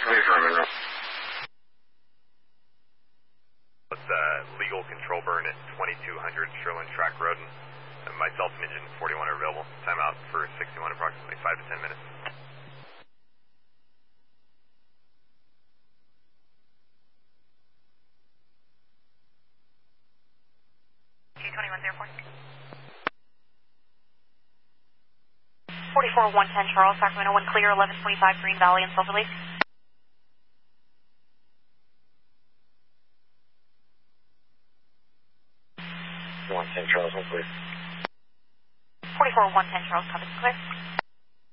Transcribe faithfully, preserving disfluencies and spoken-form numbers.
It's uh, legal control burn at twenty-two hundred Sherland Track Road. And myself and engine forty-one are available. Timeout for sixty-one, approximately five to ten minutes. G twenty-one Airport. forty-four one ten Charles, Sacramento, one clear, eleven twenty-five Green Valley and Silverleaf. one ten Charles, one clear. forty-four one ten Charles, covered, clear.